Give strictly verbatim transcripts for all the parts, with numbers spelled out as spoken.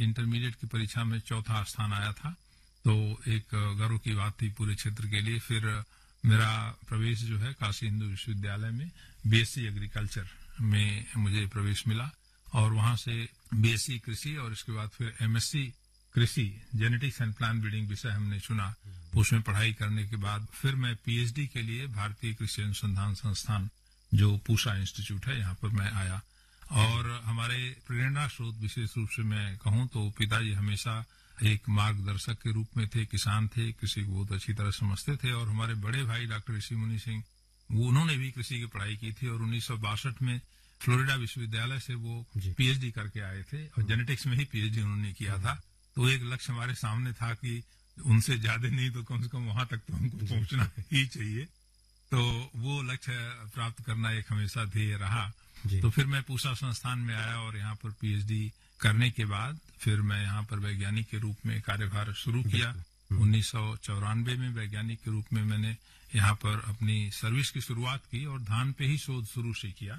Intermediate की परीक्षा में चौथा स्थान आया था, तो एक गर्व की बात थी पूरे क्षेत्र के लिए। फिर मेरा प्रवेश जो है काशी हिंदू विश्वविद्यालय में बीएससी एग्रीकल्चर में मुझे प्रवेश मिला और वहां से बीएससी कृषि और इसके बाद फिर एमएससी कृषि जेनेटिक्स एंड प्लांट ब्रीडिंग विषय हमने चुना। उसमें पढ़ाई करने के बाद फिर मैं पीएचडी के लिए भारतीय कृषि अनुसंधान संस्थान जो पूषा इंस्टीट्यूट है यहाँ पर मैं आया। और हमारे प्रेरणा स्रोत विशेष रूप से मैं कहूँ तो पिताजी हमेशा एक मार्गदर्शक के रूप में थे, किसान थे, कृषि को बहुत अच्छी तरह समझते थे। और हमारे बड़े भाई डॉक्टर ऋषि मुनि सिंह, उन्होंने भी कृषि की पढ़ाई की थी और उन्नीस सौ बासठ में फ्लोरिडा विश्वविद्यालय से वो पीएचडी करके आए थे और जेनेटिक्स में ही पीएचडी उन्होंने किया था। तो एक लक्ष्य हमारे सामने था कि उनसे ज्यादा नहीं तो कम से कम वहां तक तो हमको पहुंचना ही चाहिए। तो वो लक्ष्य प्राप्त करना एक हमेशा ध्येय रहा। तो फिर मैं पूषा संस्थान में आया और यहाँ पर पीएचडी करने के बाद फिर मैं यहाँ पर वैज्ञानिक के रूप में कार्यभार शुरू किया। उन्नीस सौ चौरानवे में वैज्ञानिक के रूप में मैंने यहाँ पर अपनी सर्विस की शुरुआत की और धान पे ही शोध शुरू से किया।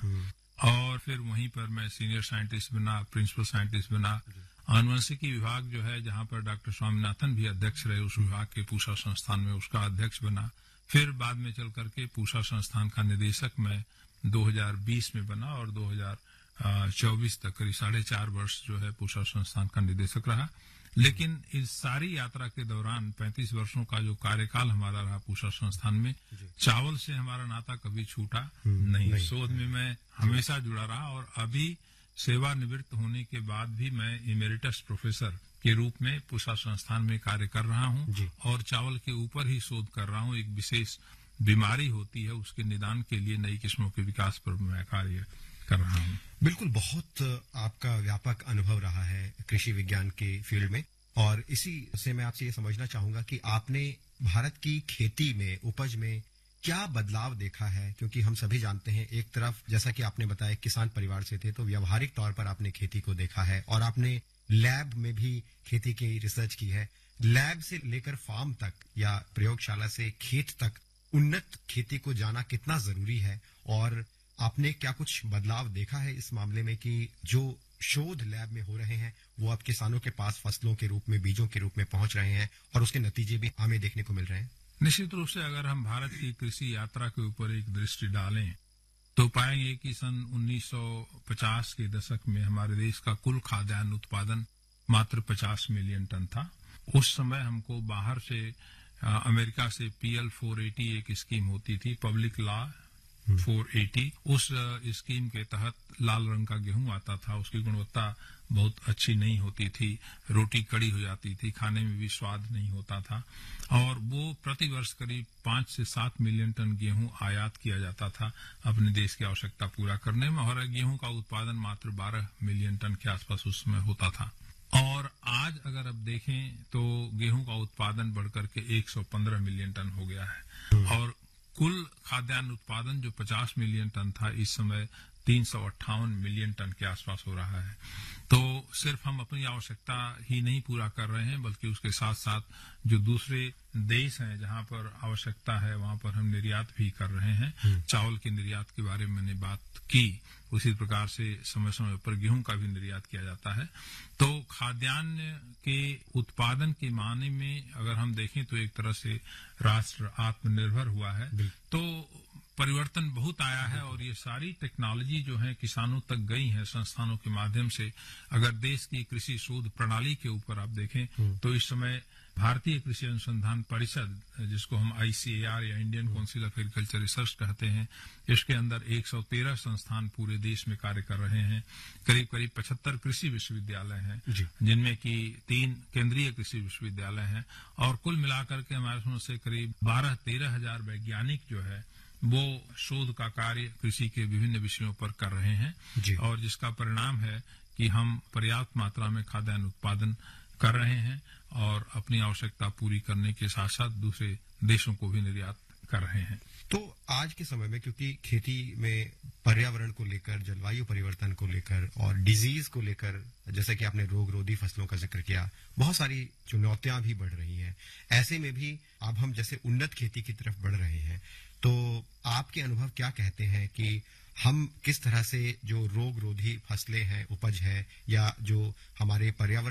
और फिर वहीं पर मैं सीनियर साइंटिस्ट बना, प्रिंसिपल साइंटिस्ट बना। आनुवंशिकी विभाग जो है जहाँ पर डॉक्टर स्वामीनाथन भी अध्यक्ष रहे, उस विभाग के पूषा संस्थान में उसका अध्यक्ष बना। फिर बाद में चल करके पूषा संस्थान का निदेशक मैं दो हज़ार बीस में बना और दो हज़ार चौबीस तक करीब साढ़े चार वर्ष जो है पूषा संस्थान का निदेशक रहा। लेकिन इस सारी यात्रा के दौरान पैंतीस वर्षों का जो कार्यकाल हमारा रहा पूषा संस्थान में, चावल से हमारा नाता कभी छूटा नहीं, नहीं। शोध में मैं हमेशा जुड़ा रहा और अभी सेवानिवृत्त होने के बाद भी मैं इमेरिटस प्रोफेसर के रूप में पूषा संस्थान में कार्य कर रहा हूँ और चावल के ऊपर ही शोध कर रहा हूँ। एक विशेष बीमारी होती है, उसके निदान के लिए नई किस्मों के विकास पर मैं कार्य कर रहा हूँ। बिल्कुल, बहुत आपका व्यापक अनुभव रहा है कृषि विज्ञान के फील्ड में और इसी से मैं आपसे ये समझना चाहूंगा कि आपने भारत की खेती में, उपज में क्या बदलाव देखा है? क्योंकि हम सभी जानते हैं, एक तरफ जैसा कि आपने बताया किसान परिवार से थे तो व्यावहारिक तौर पर आपने खेती को देखा है और आपने लैब में भी खेती की रिसर्च की है। लैब से लेकर फार्म तक या प्रयोगशाला से खेत तक उन्नत खेती को जाना कितना जरूरी है और आपने क्या कुछ बदलाव देखा है इस मामले में कि जो शोध लैब में हो रहे हैं वो अब किसानों के पास फसलों के रूप में, बीजों के रूप में पहुंच रहे हैं और उसके नतीजे भी हमें देखने को मिल रहे हैं? निश्चित रूप से अगर हम भारत की कृषि यात्रा के ऊपर एक दृष्टि डालें तो पाएंगे कि सन उन्नीस सौ पचास के दशक में हमारे देश का कुल खाद्यान्न उत्पादन मात्र पचास मिलियन टन था। उस समय हमको बाहर से आ, अमेरिका से पीएल चार सौ अस्सी एक स्कीम होती थी, पब्लिक लॉ चार सौ अस्सी। उस स्कीम के तहत लाल रंग का गेहूं आता था, उसकी गुणवत्ता बहुत अच्छी नहीं होती थी, रोटी कड़ी हो जाती थी, खाने में भी स्वाद नहीं होता था और वो प्रतिवर्ष करीब पांच से सात मिलियन टन गेहूं आयात किया जाता था अपने देश की आवश्यकता पूरा करने में और गेहूं का उत्पादन मात्र बारह मिलियन टन के आसपास उस समय होता था। और आज अगर अब देखें तो गेहूं का उत्पादन बढ़कर के एक सौ पंद्रह मिलियन टन हो गया है और कुल खाद्यान्न उत्पादन जो पचास मिलियन टन था इस समय तीन सौ अट्ठावन मिलियन टन के आसपास हो रहा है। तो सिर्फ हम अपनी आवश्यकता ही नहीं पूरा कर रहे हैं बल्कि उसके साथ साथ जो दूसरे देश हैं जहां पर आवश्यकता है वहां पर हम निर्यात भी कर रहे हैं। चावल के निर्यात के बारे में मैंने बात की, उसी प्रकार से समय समय पर गेहूं का भी निर्यात किया जाता है। तो खाद्यान्न के उत्पादन के माने में अगर हम देखें तो एक तरह से राष्ट्र आत्मनिर्भर हुआ है। तो परिवर्तन बहुत आया है और ये सारी टेक्नोलॉजी जो है किसानों तक गई है संस्थानों के माध्यम से। अगर देश की कृषि शोध प्रणाली के ऊपर आप देखें तो इस समय भारतीय कृषि अनुसंधान परिषद, जिसको हम आईसीएआर या Indian council of agriculture research कहते हैं, इसके अंदर एक सौ तेरह संस्थान पूरे देश में कार्य कर रहे हैं। करीब करीब पचहत्तर कृषि विश्वविद्यालय हैं जिनमें कि तीन केंद्रीय कृषि विश्वविद्यालय हैं और कुल मिलाकर के हमारे समझ से करीब बारह तेरह हजार वैज्ञानिक जो है वो शोध का कार्य कृषि के विभिन्न विषयों पर कर रहे हैं और जिसका परिणाम है कि हम पर्याप्त मात्रा में खाद्यान्न उत्पादन कर रहे हैं और अपनी आवश्यकता पूरी करने के साथ साथ दूसरे देशों को भी निर्यात कर रहे हैं। तो आज के समय में क्योंकि खेती में पर्यावरण को लेकर, जलवायु परिवर्तन को लेकर और डिजीज को लेकर, जैसे कि आपने रोग रोधी फसलों का जिक्र किया, बहुत सारी चुनौतियां भी बढ़ रही हैं। ऐसे में भी अब हम जैसे उन्नत खेती की तरफ बढ़ रहे हैं, तो आपके अनुभव क्या कहते हैं कि हम किस तरह से जो रोग रोधी फसलें हैं, उपज है या जो हमारे पर्यावरण